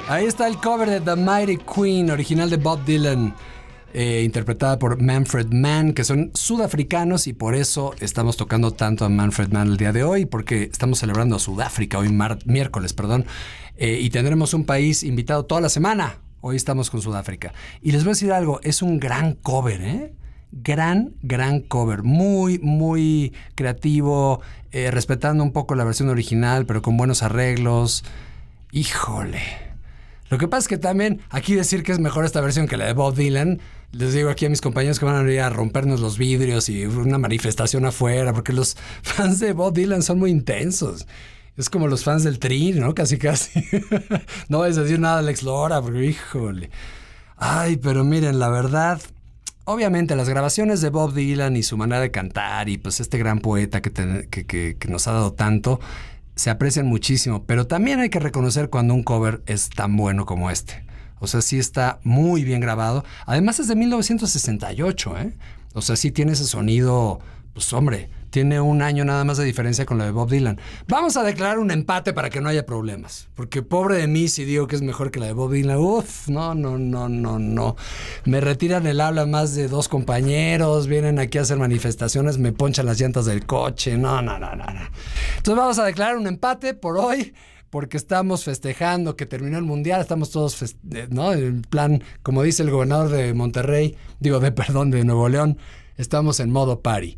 Ahí está el cover de The Mighty Queen, original de Bob Dylan, interpretada por Manfred Mann, que son sudafricanos, y por eso estamos tocando tanto a Manfred Mann el día de hoy, porque estamos celebrando a Sudáfrica, hoy miércoles, y tendremos un país invitado toda la semana. Hoy estamos con Sudáfrica. Y les voy a decir algo, es un gran cover, ¿eh? Gran cover, muy creativo, respetando un poco la versión original, pero con buenos arreglos. Híjole. Lo que pasa es que también aquí decir que es mejor esta versión que la de Bob Dylan, les digo aquí a mis compañeros que van a ir a rompernos los vidrios y una manifestación afuera, porque los fans de Bob Dylan son muy intensos. Es como los fans del Tri, ¿no? Casi. No vais a decir nada de Alex Lora, porque híjole. Ay, pero miren, la verdad, obviamente las grabaciones de Bob Dylan y su manera de cantar y pues este gran poeta que nos ha dado tanto, se aprecian muchísimo, pero también hay que reconocer cuando un cover es tan bueno como este. O sea, sí está muy bien grabado. Además es de 1968, ¿eh? O sea, sí tiene ese sonido, pues hombre, tiene un año nada más de diferencia con la de Bob Dylan. Vamos a declarar un empate para que no haya problemas. Porque pobre de mí si digo que es mejor que la de Bob Dylan. Uf, no. Me retiran el habla más de 2 compañeros, vienen aquí a hacer manifestaciones, me ponchan las llantas del coche. No. Entonces vamos a declarar un empate por hoy, porque estamos festejando que terminó el Mundial, estamos todos, ¿no? En plan, como dice el gobernador de Monterrey, de Nuevo León, estamos en modo party.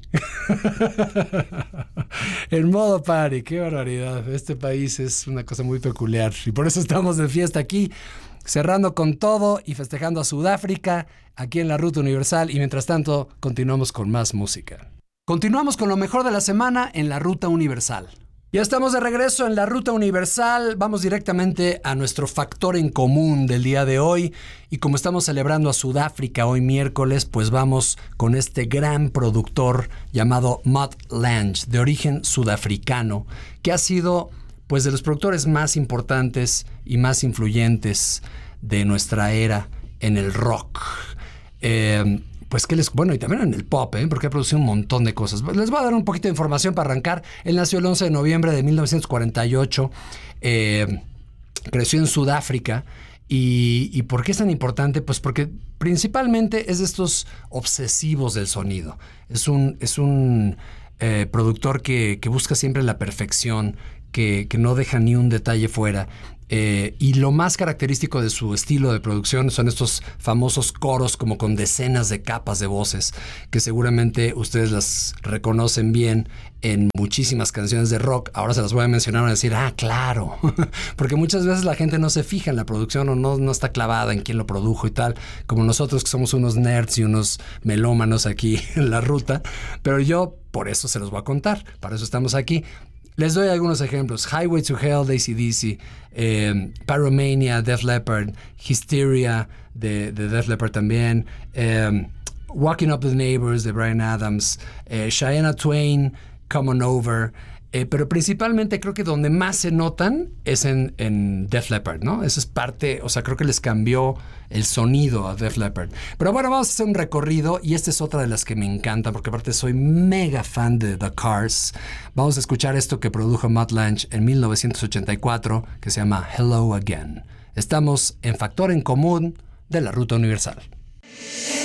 En modo party, qué barbaridad. Este país es una cosa muy peculiar y por eso estamos de fiesta aquí, cerrando con todo y festejando a Sudáfrica aquí en la Ruta Universal, y mientras tanto continuamos con más música. Continuamos con lo mejor de la semana en la Ruta Universal. Ya estamos de regreso en la Ruta Universal. Vamos directamente a nuestro factor en común del día de hoy. Y como estamos celebrando a Sudáfrica hoy miércoles, pues vamos con este gran productor llamado Mutt Lange, de origen sudafricano, que ha sido pues de los productores más importantes y más influyentes de nuestra era en el rock. Pues que bueno, y también en el pop, porque ha producido un montón de cosas. Les voy a dar un poquito de información para arrancar. Él nació el 11 de noviembre de 1948, creció en Sudáfrica. ¿Y por qué es tan importante? Pues porque principalmente es de estos obsesivos del sonido. Es un productor que busca siempre la perfección, que no deja ni un detalle fuera. Y lo más característico de su estilo de producción son estos famosos coros como con decenas de capas de voces, que seguramente ustedes las reconocen bien en muchísimas canciones de rock. Ahora se las voy a mencionar, van a decir, claro, porque muchas veces la gente no se fija en la producción o no está clavada en quién lo produjo y tal, como nosotros que somos unos nerds y unos melómanos aquí en la ruta, pero yo por eso se los voy a contar, para eso estamos aquí. Les doy algunos ejemplos. Highway to Hell de AC/DC, Pyromania, Def Leppard, Hysteria de Def Leppard también, Walking Up the Neighbors de Bryan Adams, Shania Twain, Come On Over, pero principalmente creo que donde más se notan es en Def Leppard, ¿no? Eso es parte, o sea, creo que les cambió el sonido a Def Leppard. Pero bueno, vamos a hacer un recorrido y esta es otra de las que me encanta porque aparte soy mega fan de The Cars. Vamos a escuchar esto que produjo Mutt Lange en 1984 que se llama Hello Again. Estamos en Factor en Común de la Ruta Universal.